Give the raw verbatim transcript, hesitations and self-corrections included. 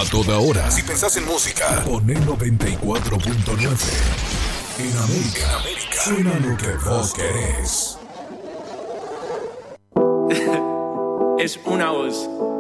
A toda hora. Si pensás en música, poné noventa y cuatro punto nueve. En América, en América, suena lo que vos querés. Es una voz.